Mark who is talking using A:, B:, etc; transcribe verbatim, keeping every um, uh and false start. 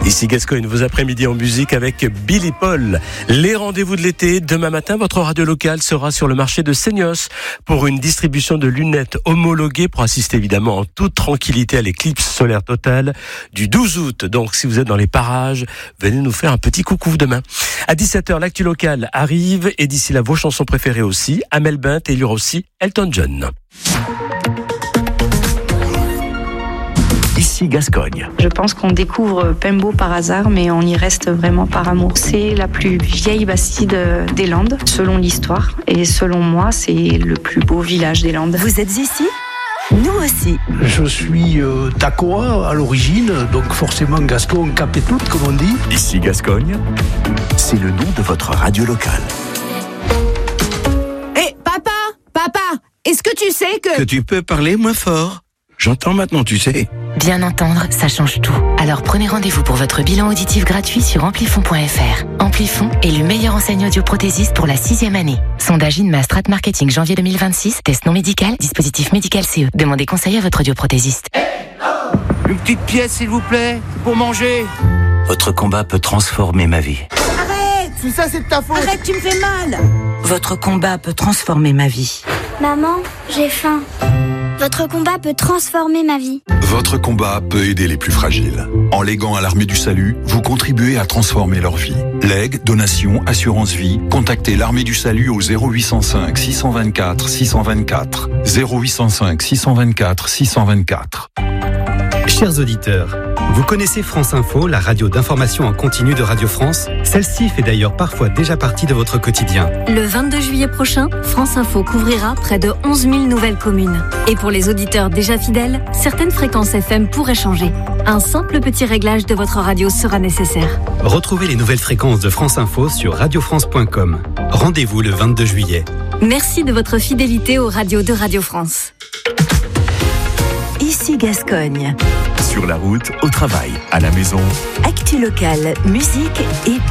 A: Ici Gascogne, vos après-midi en musique avec Billy Paul. Les rendez-vous de l'été, demain matin, votre radio locale sera sur le marché de Seignos pour une distribution de lunettes homologuées pour assister évidemment en toute tranquillité à l'éclipse solaire totale du douze août. Donc si vous êtes dans les parages, venez nous faire un petit coucou demain. À dix-sept heures, l'actu locale arrive et d'ici là, vos chansons préférées aussi. Amel Bent et il y aura aussi Elton John. Ici Gascogne.
B: Je pense qu'on découvre Pembo par hasard, mais on y reste vraiment par amour. C'est la plus vieille bastide des Landes, selon l'histoire. Et selon moi, c'est le plus beau village des Landes.
C: Vous êtes ici ? Nous aussi.
D: Je suis euh, Tacoa à l'origine, donc forcément Gascon cap et tout, comme on dit.
E: Ici Gascogne, c'est le nom de votre radio locale.
C: Hé, hey, papa, papa, est-ce que tu sais que...
F: Que tu peux parler moins fort ? J'entends maintenant, tu sais.
G: Bien entendre, ça change tout. Alors prenez rendez-vous pour votre bilan auditif gratuit sur amplifon point f r. Amplifon est le meilleur enseigne audioprothésiste pour la sixième année. Sondage INMA Strat Marketing janvier deux mille vingt-six, test non médical, dispositif médical C E. Demandez conseil à votre audioprothésiste.
F: Une petite pièce, s'il vous plaît, pour manger.
E: Votre combat peut transformer ma vie.
C: Arrête !
F: Tout ça, c'est de ta faute.
C: Arrête, tu me fais mal. Votre combat peut transformer ma vie.
H: Maman, j'ai faim. Votre combat peut transformer ma vie.
I: Votre combat peut aider les plus fragiles. En léguant à l'Armée du Salut, vous contribuez à transformer leur vie. Legs, donations, assurance vie, contactez l'Armée du Salut au zéro huit cent cinq six cent vingt-quatre six cent vingt-quatre. zéro huit cent cinq six cent vingt-quatre six cent vingt-quatre.
J: Chers auditeurs, vous connaissez France Info, la radio d'information en continu de Radio France ? Celle-ci fait d'ailleurs parfois déjà partie de votre quotidien.
K: Le vingt-deux juillet prochain, France Info couvrira près de onze mille nouvelles communes. Et pour les auditeurs déjà fidèles, certaines fréquences F M pourraient changer. Un simple petit réglage de votre radio sera nécessaire.
J: Retrouvez les nouvelles fréquences de France Info sur radio france point com. Rendez-vous le vingt-deux juillet.
K: Merci de votre fidélité aux radios de Radio France.
C: Ici Gascogne.
E: Sur la route, au travail, à la maison.
C: Actu locale, musique et